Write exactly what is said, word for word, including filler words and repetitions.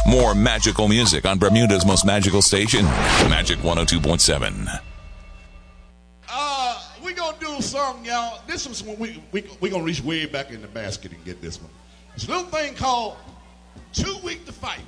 More magical music on Bermuda's most magical station, Magic one oh two point seven. Uh, we gonna do a song, y'all. This is when we we we gonna reach way back in the basket and get this one. It's a little thing called "Too Weak to Fight."